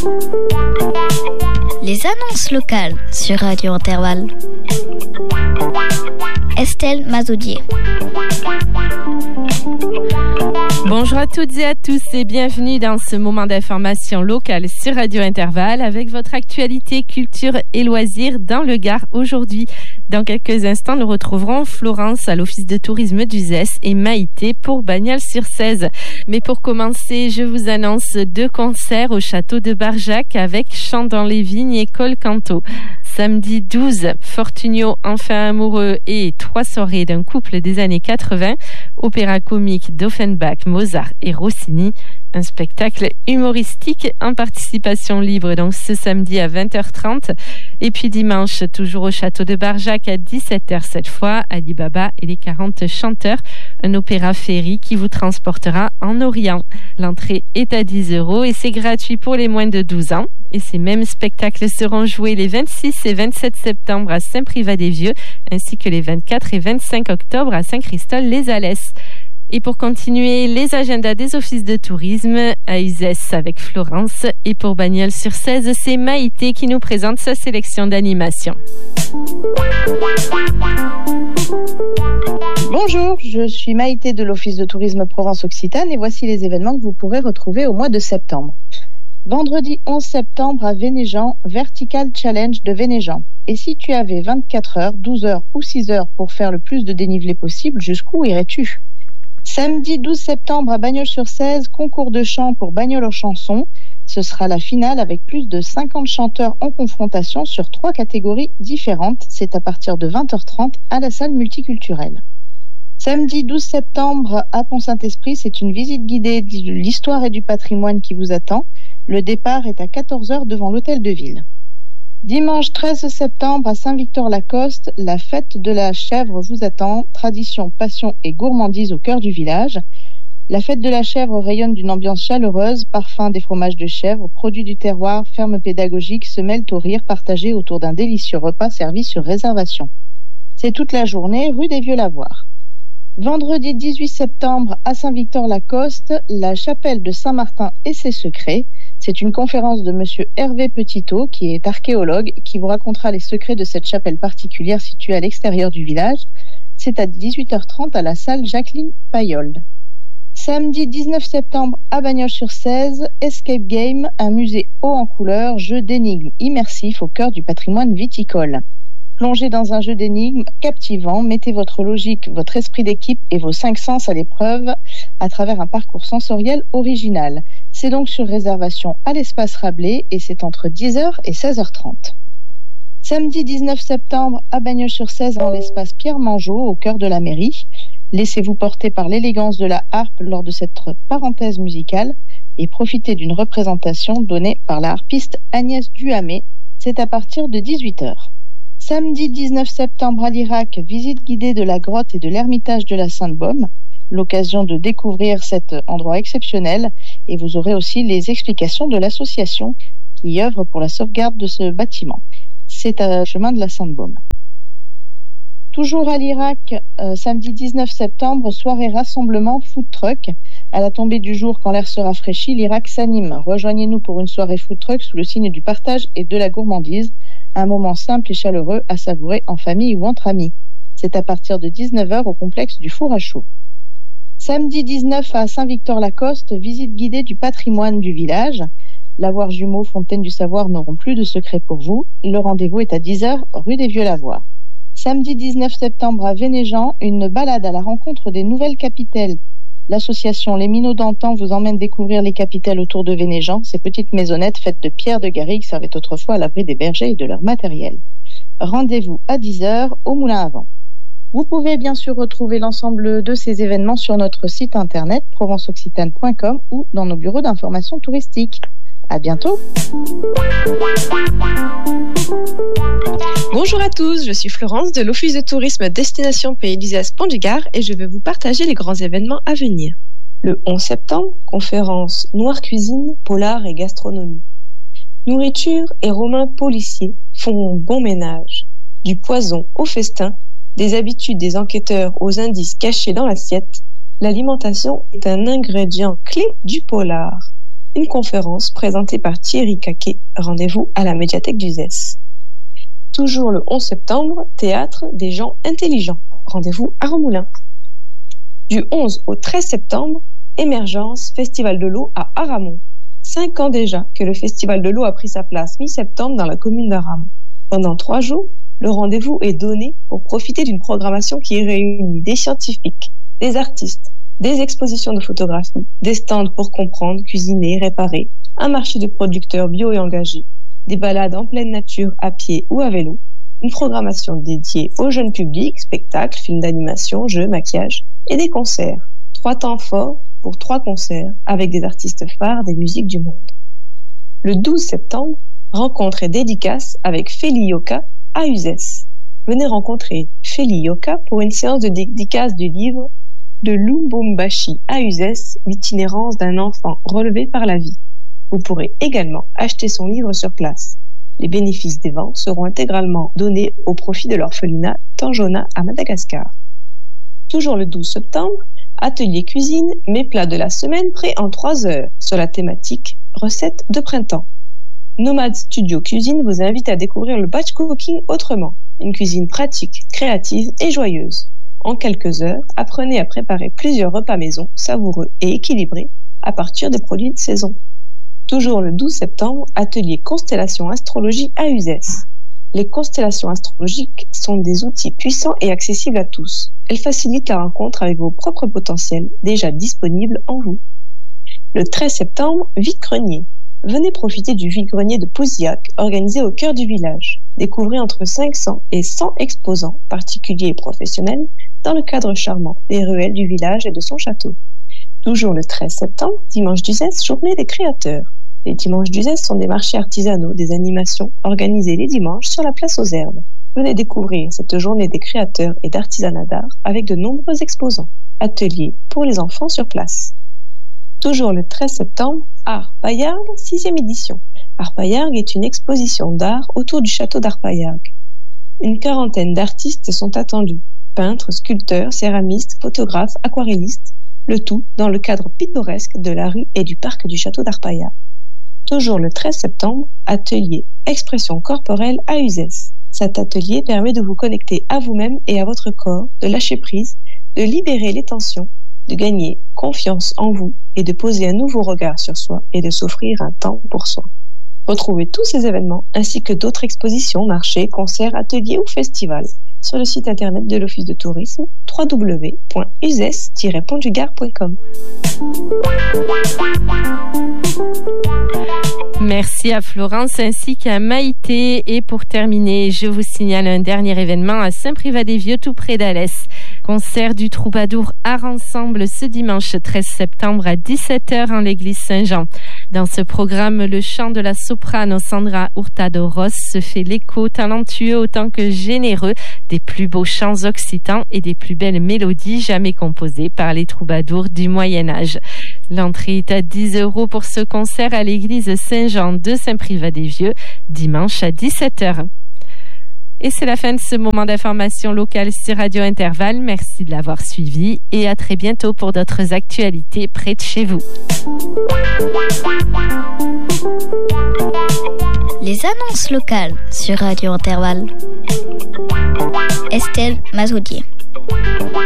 Les annonces locales sur Radio Intervalle. Estelle Mazoudier. Bonjour à toutes et à tous et bienvenue dans ce moment d'information locale sur Radio Intervalle avec votre actualité culture et loisirs dans le Gard aujourd'hui. Dans quelques instants, nous retrouverons Florence à l'Office de tourisme d'Uzès et Maïté pour Bagnols-sur-Cèze. Mais pour commencer, je vous annonce 2 concerts au château de Barjac avec Chant dans les vignes et Col Canto. Samedi 12, Fortunio, Enfin amoureux et 3 soirées d'un couple des années 80, opéra comique d'Offenbach, Mozart et Rossini, un spectacle humoristique en participation libre, donc ce samedi à 20h30. Et puis dimanche, toujours au château de Barjac à 17h cette fois, Ali Baba et les 40 chanteurs, un opéra féerie qui vous transportera en Orient. L'entrée est à 10 € et c'est gratuit pour les moins de 12 ans. Et ces mêmes spectacles seront joués les 26 et 27 septembre à Saint-Privat-des-Vieux, ainsi que les 24 et 25 octobre à Saint-Christol-les-Alès. Et pour continuer, les agendas des offices de tourisme à Uzès avec Florence et pour Bagnols-sur-Cèze, c'est Maïté qui nous présente sa sélection d'animation. Bonjour, je suis Maïté de l'Office de tourisme Provence-Occitane et voici les événements que vous pourrez retrouver au mois de septembre. Vendredi 11 septembre à Vénéjean, Vertical Challenge de Vénéjean. Et si tu avais 24 heures, 12 heures ou 6 heures pour faire le plus de dénivelé possible, jusqu'où irais-tu ? Samedi 12 septembre à Bagnols-sur-Cèze, concours de chant pour Bagnols en chanson. Ce sera la finale avec plus de 50 chanteurs en confrontation sur 3 catégories différentes. C'est à partir de 20h30 à la salle multiculturelle. Samedi 12 septembre à Pont-Saint-Esprit, c'est une visite guidée de l'histoire et du patrimoine qui vous attend. Le départ est à 14h devant l'hôtel de ville. Dimanche 13 septembre à Saint-Victor-Lacoste, la fête de la chèvre vous attend. Tradition, passion et gourmandise au cœur du village. La fête de la chèvre rayonne d'une ambiance chaleureuse, parfum des fromages de chèvre, produits du terroir, ferme pédagogique se mêlent au rire partagé autour d'un délicieux repas servi sur réservation. C'est toute la journée rue des Vieux-Lavoirs. Vendredi 18 septembre à Saint-Victor-Lacoste, la chapelle de Saint-Martin et ses secrets. C'est une conférence de monsieur Hervé Petitot, qui est archéologue, qui vous racontera les secrets de cette chapelle particulière située à l'extérieur du village. C'est à 18h30 à la salle Jacqueline Payol. Samedi 19 septembre à Bagnols-sur-Cèze, Escape Game, un musée haut en couleurs, jeu d'énigmes immersif au cœur du patrimoine viticole. Plongez dans un jeu d'énigmes captivant, mettez votre logique, votre esprit d'équipe et vos 5 sens à l'épreuve à travers un parcours sensoriel original. C'est donc sur réservation à l'espace Rabelais et c'est entre 10h et 16h30. Samedi 19 septembre à Bagnols-sur-Cèze dans l'espace Pierre Mangeot au cœur de la mairie. Laissez-vous porter par l'élégance de la harpe lors de cette parenthèse musicale et profitez d'une représentation donnée par la harpiste Agnès Duhamé. C'est à partir de 18h. Samedi 19 septembre à l'Irak, visite guidée de la grotte et de l'ermitage de la Sainte-Baume. L'occasion de découvrir cet endroit exceptionnel et vous aurez aussi les explications de l'association qui œuvre pour la sauvegarde de ce bâtiment. C'est à chemin de la Sainte-Baume. Toujours à l'Irak, samedi 19 septembre, soirée rassemblement food truck. À la tombée du jour, quand l'air se rafraîchit, l'Irak s'anime. Rejoignez-nous pour une soirée food truck sous le signe du partage et de la gourmandise. Un moment simple et chaleureux à savourer en famille ou entre amis. C'est à partir de 19h au complexe du Four à Chaud. Samedi 19 à Saint-Victor-Lacoste, visite guidée du patrimoine du village. Lavoir jumeaux, Fontaine du Savoir n'auront plus de secret pour vous. Le rendez-vous est à 10h, rue des Vieux-Lavoirs. Samedi 19 septembre à Vénéjean, une balade à la rencontre des nouvelles capitales. L'association Les Minots d'Antan vous emmène découvrir les capitales autour de Vénéjean, ces petites maisonnettes faites de pierre de garrigue servaient autrefois à l'abri des bergers et de leur matériel. Rendez-vous à 10h au Moulin à Vent. Vous pouvez bien sûr retrouver l'ensemble de ces événements sur notre site internet provenceoccitane.com ou dans nos bureaux d'information touristique. À bientôt. Bonjour à tous, je suis Florence de l'Office de tourisme Destination Pays d'Uzès Pont du Gard et je vais vous partager les grands événements à venir. Le 11 septembre, conférence Noire cuisine, polar et gastronomie. Nourriture et Romains policiers font bon ménage. Du poison au festin, des habitudes des enquêteurs aux indices cachés dans l'assiette, l'alimentation est un ingrédient clé du polar. une conférence présentée par Thierry Caquet. Rendez-vous à la médiathèque d'Uzès. Toujours le 11 septembre, théâtre des gens intelligents. Rendez-vous à Romoulin. Du 11 au 13 septembre, Émergence, Festival de l'eau à Aramon. 5 ans déjà que le Festival de l'eau a pris sa place mi-septembre dans la commune d'Aramon. Pendant 3 jours, le rendez-vous est donné pour profiter d'une programmation qui réunit des scientifiques, des artistes, des expositions de photographie, des stands pour comprendre, cuisiner, réparer, un marché de producteurs bio et engagés, des balades en pleine nature à pied ou à vélo, une programmation dédiée au jeune public, spectacles, films d'animation, jeux, maquillage et des concerts. 3 temps forts pour 3 concerts avec des artistes phares des musiques du monde. Le 12 septembre, rencontre et dédicace avec Feli Yoka à Uzès. Venez rencontrer Feli Yoka pour une séance de dédicace du livre de Lubumbashi à Uzès, l'itinérance d'un enfant relevé par la vie. Vous pourrez également acheter son livre sur place. Les bénéfices des ventes seront intégralement donnés au profit de l'orphelinat Tanjona à Madagascar. Toujours le 12 septembre, atelier cuisine, mes plats de la semaine prêts en 3 heures sur la thématique recettes de printemps. Nomade Studio Cuisine vous invite à découvrir le batch cooking autrement, une cuisine pratique, créative et joyeuse. En quelques heures, apprenez à préparer plusieurs repas maison savoureux et équilibrés à partir de produits de saison. Toujours le 12 septembre, atelier constellation astrologie à Uzès. Les constellations astrologiques sont des outils puissants et accessibles à tous. Elles facilitent la rencontre avec vos propres potentiels déjà disponibles en vous. Le 13 septembre, vide-grenier. Venez profiter du vide-grenier de Pouziac, organisé au cœur du village. Découvrez entre 500 et 100 exposants, particuliers et professionnels, dans le cadre charmant des ruelles du village et de son château. Toujours le 13 septembre, dimanche d'Uzès, journée des créateurs. Les dimanches d'Uzès sont des marchés artisanaux, des animations organisées les dimanches sur la place aux Herbes. Venez découvrir cette journée des créateurs et d'artisanat d'art avec de nombreux exposants. Ateliers pour les enfants sur place. Toujours le 13 septembre, Art Paillargues, 6e édition. Art Paillargues est une exposition d'art autour du château d'Arpaillargues. Une quarantaine d'artistes sont attendus. Peintres, sculpteurs, céramistes, photographes, aquarellistes. Le tout dans le cadre pittoresque de la rue et du parc du château d'Arpaillargues. Toujours le 13 septembre, atelier expression corporelle à Uzès. Cet atelier permet de vous connecter à vous-même et à votre corps, de lâcher prise, de libérer les tensions, de gagner confiance en vous et de poser un nouveau regard sur soi et de s'offrir un temps pour soi. Retrouvez tous ces événements ainsi que d'autres expositions, marchés, concerts, ateliers ou festivals sur le site internet de l'Office de tourisme www.uzès-pontdugard.com. Merci à Florence ainsi qu'à Maïté. Et pour terminer, je vous signale un dernier événement à Saint-Privat-des-Vieux, tout près d'Alès. Concert du troubadour Art Ensemble ce dimanche 13 septembre à 17h en l'église Saint-Jean. Dans ce programme, le chant de la soprano Sandra Hurtado-Ross se fait l'écho talentueux autant que généreux des plus beaux chants occitans et des plus belles mélodies jamais composées par les troubadours du Moyen-Âge. L'entrée est à 10 € pour ce concert à l'église Saint-Jean de Saint-Privat-des-Vieux, dimanche à 17h. Et c'est la fin de ce moment d'information locale sur Radio Intervalle. Merci de l'avoir suivi et à très bientôt pour d'autres actualités près de chez vous. Les annonces locales sur Radio Intervalle. Estelle Mazoudier.